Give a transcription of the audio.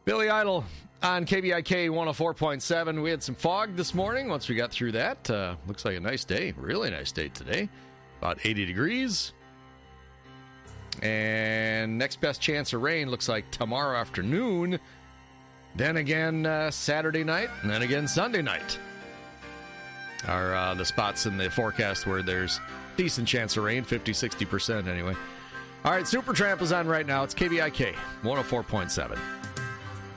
Billy Idol on KBIK 104.7. We had some fog this morning. Once we got through that, looks like a nice day. Really nice day today. About 80 degrees. And next best chance of rain looks like tomorrow afternoon. Then again Saturday night. And then again Sunday night are the spots in the forecast where there's decent chance of rain. 50-60% anyway. All right, Supertramp is on right now. It's KBIK 104.7.